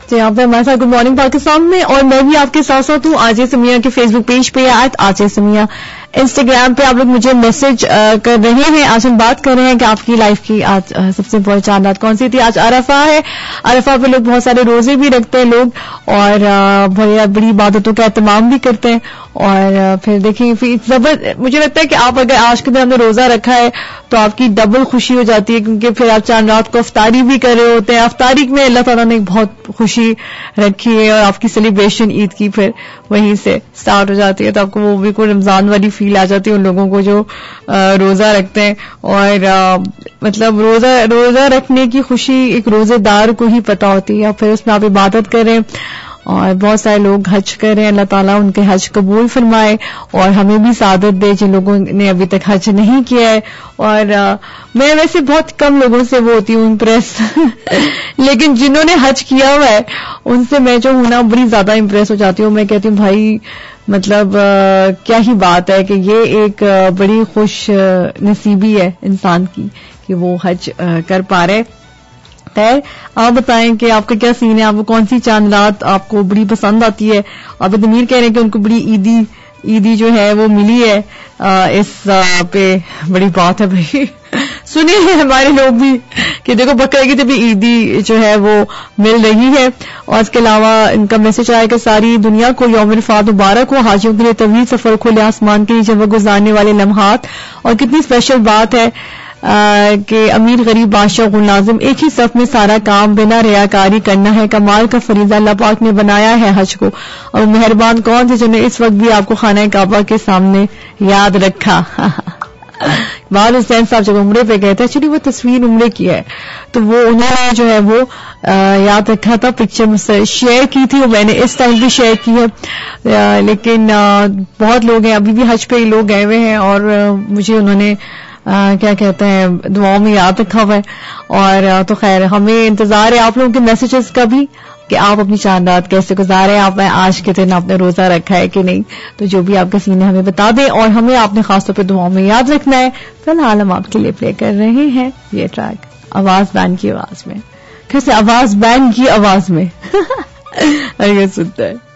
تو یہاں پہ ہمارے ساتھ گڈ مارننگ پاکستان میں، اور میں بھی آپ کے ساتھ ساتھ ہوں آج سمیہ کے فیس بک پیج پہ، آج سمیہ انسٹاگرام پہ آپ لوگ مجھے میسج کر رہے ہیں. آج ہم بات کر رہے ہیں کہ آپ کی لائف کی آج سب سے بڑی چاند رات کون سی تھی. آج عرفہ ہے. عرفہ پہ لوگ بہت سارے روزے بھی رکھتے ہیں لوگ، اور بڑی عبادتوں کا اہتمام بھی کرتے ہیں. اور پھر دیکھیں مجھے لگتا ہے کہ آپ اگر آج کے دن ہم نے روزہ رکھا ہے تو آپ کی ڈبل خوشی ہو جاتی ہے، کیونکہ پھر آپ چاند رات کو افطاری بھی کر رہے ہوتے ہیں. افطاری میں اللہ تعالیٰ نے بہت خوشی رکھی ہے، اور آپ کی سیلیبریشن عید کی پھر وہیں سے سٹارٹ ہو جاتی ہے. تو آپ کو وہ بھی کوئی رمضان والی فیل آ جاتی ہے ان لوگوں کو جو روزہ رکھتے ہیں. اور مطلب روزہ رکھنے کی خوشی ایک روزے دار کو ہی پتہ ہوتی ہے. پھر اس میں آپ عبادت کریں، اور بہت سارے لوگ حج کر رہے ہیں. اللہ تعالیٰ ان کے حج قبول فرمائے، اور ہمیں بھی سعادت دے جن لوگوں نے ابھی تک حج نہیں کیا ہے. اور میں ویسے بہت کم لوگوں سے وہ ہوتی ہوں امپریس لیکن جنہوں نے حج کیا ہوا ہے ان سے میں جو ہوں نا بڑی زیادہ امپریس ہو جاتی ہوں. میں کہتی ہوں بھائی مطلب کیا ہی بات ہے کہ یہ ایک بڑی خوش نصیبی ہے انسان کی کہ وہ حج کر پا رہے. خیر آپ بتائیں کہ آپ کا کیا سین ہے، آپ کو کون سی چاند رات آپ کو بڑی پسند آتی ہے. آپ ضمیر کہہ رہے ہیں کہ ان کو بڑی عیدی جو ہے وہ ملی ہے. اس پہ بڑی بات ہے بھائی. سنے ہیں ہمارے لوگ بھی کہ دیکھو بقرہ کی بھی عیدی جو ہے وہ مل رہی ہے. اور اس کے علاوہ ان کا میسج آیا کہ ساری دنیا کو یوم عرفات مبارک ہو. حاجیوں کے لیے طویل سفر کھلے آسمان کے نیچے وہ گزارنے والے لمحات، اور کتنی اسپیشل بات ہے کہ امیر غریب بادشاہ غلازم ایک ہی صف میں سارا کام بنا ریاکاری کرنا ہے. کمال کا فریضہ اللہ پاک نے بنایا ہے حج کو، اور مہربان کون تھے جنہوں نے اس وقت بھی آپ کو خانہ کعبہ کے سامنے یاد رکھا. بال حسین صاحب جب عمرے پہ گئے تھے، ایکچولی وہ تصویر عمرے کی ہے تو وہ انہوں نے جو ہے وہ یاد رکھا تھا. پکچر مجھ سے شیئر کی تھی، وہ میں نے اس ٹائم بھی شیئر کی ہے. لیکن بہت لوگ ہیں ابھی بھی حج پہ لوگ گئے ہوئے ہیں، اور مجھے انہوں نے کیا کہتے ہیں دعاؤں میں یاد رکھا ہوا ہے. اور تو خیر ہمیں انتظار ہے آپ لوگوں کے میسیجز کا بھی کہ آپ اپنی چاند رات کیسے گزارے، آپ آج کے دن آپ نے روزہ رکھا ہے کہ نہیں. تو جو بھی آپ کا سین ہے ہمیں بتا دیں، اور ہمیں آپ نے خاص طور پہ دعاؤں میں یاد رکھنا ہے. فی الحال ہم آپ کے لیے پلے کر رہے ہیں یہ ٹریک آواز بینڈ کی آواز میں. کیسے آواز بینڈ کی آواز میں آئیے سنتے ہیں.